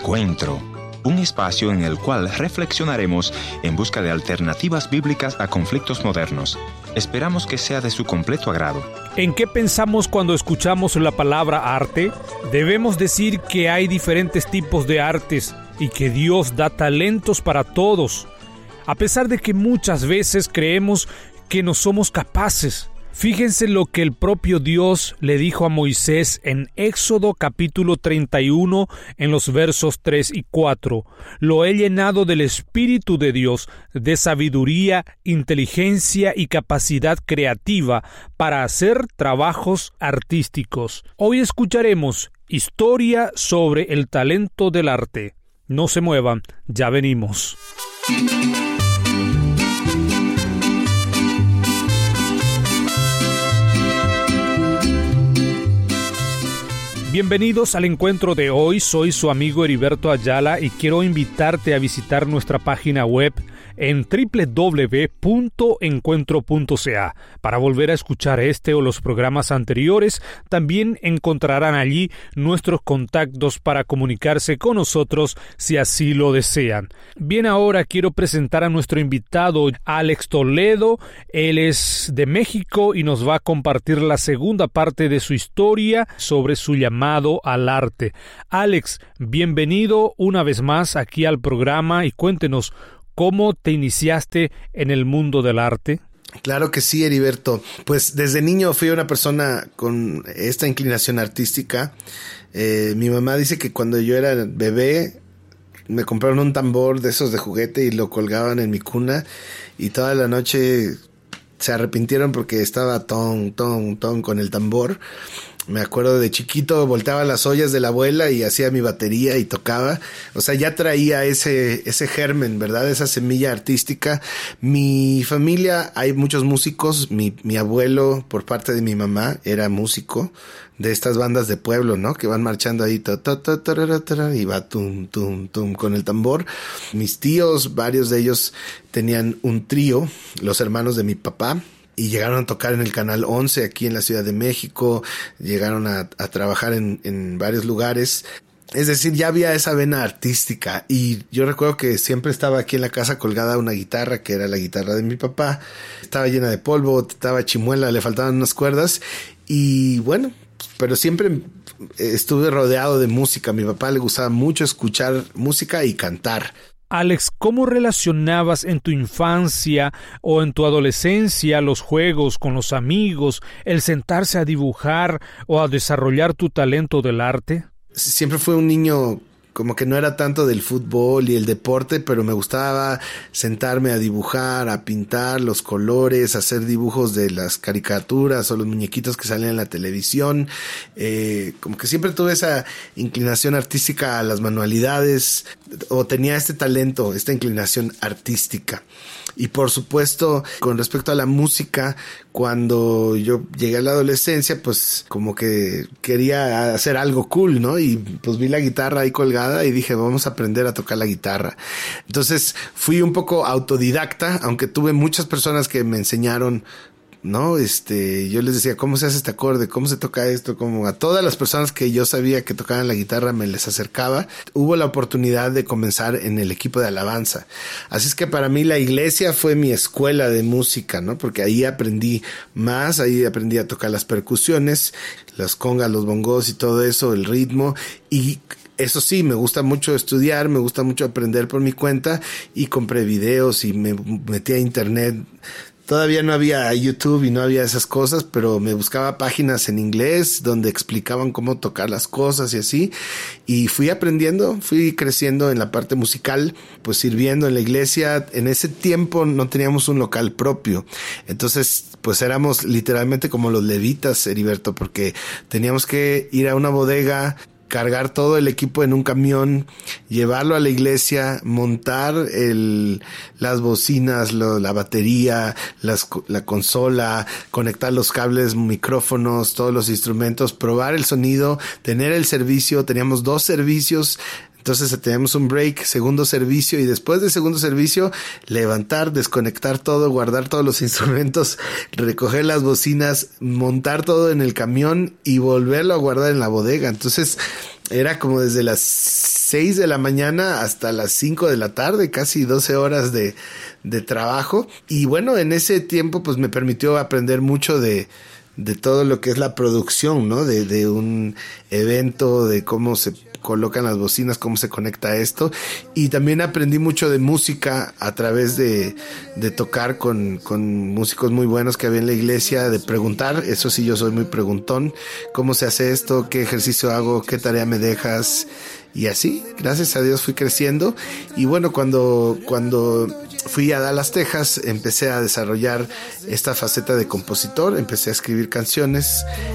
Encuentro, un espacio en el cual reflexionaremos en busca de alternativas bíblicas a conflictos modernos. Esperamos que sea de su completo agrado. ¿En qué pensamos cuando escuchamos la palabra arte? Debemos decir que hay diferentes tipos de artes y que Dios da talentos para todos, a pesar de que muchas veces creemos que no somos capaces. Fíjense lo que el propio Dios le dijo a Moisés en Éxodo capítulo 31 en los versos 3 y 4. Lo he llenado del Espíritu de Dios, de sabiduría, inteligencia y capacidad creativa para hacer trabajos artísticos. Hoy escucharemos historia sobre el talento del arte. No se muevan, ya venimos. Bienvenidos al encuentro de hoy, soy su amigo Heriberto Ayala y quiero invitarte a visitar nuestra página web en www.encuentro.ca. Para volver a escuchar este o los programas anteriores, también encontrarán allí nuestros contactos para comunicarse con nosotros si así lo desean. Bien, ahora quiero presentar a nuestro invitado, Alex Toledo. Él es de México y nos va a compartir la segunda parte de su historia sobre su llamado al arte. Alex, bienvenido una vez más aquí al programa y cuéntenos, ¿cómo te iniciaste en el mundo del arte? Claro que sí, Heriberto. Pues desde niño fui una persona con esta inclinación artística. Mi mamá dice que cuando yo era bebé me compraron un tambor de esos de juguete y lo colgaban en mi cuna y toda la noche se arrepintieron porque estaba ton con el tambor. Me acuerdo de chiquito, volteaba las ollas de la abuela y hacía mi batería y tocaba. O sea, ya traía ese germen, ¿verdad? Esa semilla artística. Mi familia, hay muchos músicos. Mi abuelo, por parte de mi mamá, era músico de estas bandas de pueblo, ¿no? Que van marchando ahí, y va tum con el tambor. Mis tíos, varios de ellos tenían un trío, los hermanos de mi papá. Y llegaron a tocar en el Canal 11 aquí en la Ciudad de México, llegaron a trabajar en varios lugares. Es decir, ya había esa vena artística y yo recuerdo que siempre estaba aquí en la casa colgada una guitarra, que era la guitarra de mi papá. Estaba llena de polvo, estaba chimuela, le faltaban unas cuerdas y bueno, pero siempre estuve rodeado de música. A mi papá le gustaba mucho escuchar música y cantar. Alex, ¿cómo relacionabas en tu infancia o en tu adolescencia los juegos con los amigos, el sentarse a dibujar o a desarrollar tu talento del arte? Siempre fui un niño como que no era tanto del fútbol y el deporte, pero me gustaba sentarme a dibujar, a pintar los colores, hacer dibujos de las caricaturas o los muñequitos que salían en la televisión. Como que siempre tuve esa inclinación artística a las manualidades, o tenía este talento, esta inclinación artística. Y por supuesto, con respecto a la música, cuando yo llegué a la adolescencia, pues como que quería hacer algo cool, ¿no? Y pues vi la guitarra ahí colgada y dije, vamos a aprender a tocar la guitarra. Entonces fui un poco autodidacta, aunque tuve muchas personas que me enseñaron, ¿no? Yo les decía, ¿cómo se hace este acorde? ¿Cómo se toca esto? Como a todas las personas que yo sabía que tocaban la guitarra me les acercaba. Hubo la oportunidad de comenzar en el equipo de alabanza. Así es que para mí la iglesia fue mi escuela de música, ¿no? Porque ahí aprendí más, ahí aprendí a tocar las percusiones, las congas, los bongos y todo eso, el ritmo. Y eso sí, me gusta mucho estudiar, me gusta mucho aprender por mi cuenta y compré videos y me metí a internet. Todavía no había YouTube y no había esas cosas, pero me buscaba páginas en inglés donde explicaban cómo tocar las cosas y así. Y fui aprendiendo, fui creciendo en la parte musical, pues sirviendo en la iglesia. En ese tiempo no teníamos un local propio. Entonces, pues éramos literalmente como los levitas, Heriberto, porque teníamos que ir a una bodega, cargar todo el equipo en un camión, llevarlo a la iglesia, montar las bocinas, la batería, la consola, conectar los cables, micrófonos, todos los instrumentos, probar el sonido, tener el servicio. Teníamos 2 servicios. Entonces teníamos un break, segundo servicio, y después del segundo servicio levantar, desconectar todo, guardar todos los instrumentos, recoger las bocinas, montar todo en el camión y volverlo a guardar en la bodega. Entonces era como desde las 6 de la mañana hasta las 5 de la tarde, casi 12 horas de trabajo. Y bueno, en ese tiempo pues me permitió aprender mucho de todo lo que es la producción, ¿no? De un evento, de cómo se colocan las bocinas, cómo se conecta esto. Y también aprendí mucho de música a través de tocar con músicos muy buenos que había en la iglesia, de preguntar, eso sí, yo soy muy preguntón, cómo se hace esto, qué ejercicio hago, qué tarea me dejas, y así, gracias a Dios fui creciendo. Y bueno, cuando fui a Dallas, Texas, empecé a desarrollar esta faceta de compositor, empecé a escribir canciones